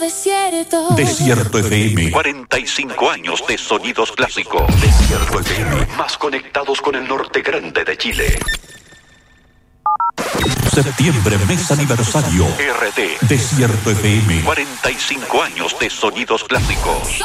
Desierto FM. 45 años de sonidos clásicos. Desierto FM. Más conectados con el norte grande de Chile. Septiembre, mes aniversario. RT. Desierto FM. 45 años de sonidos clásicos.